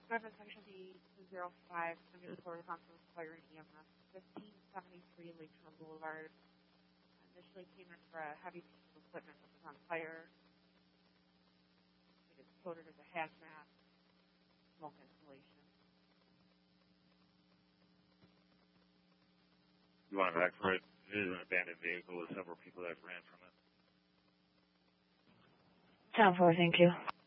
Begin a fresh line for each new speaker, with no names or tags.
Driver section D205, under the Florida Council of Fire and EMS, 1573 Lakeshore Boulevard. Initially came in for a heavy piece of equipment that was on fire. It exploded as a hazmat smoke installation.
You want to back for it? It is an abandoned vehicle with several people that ran from it.
10-4, thank you.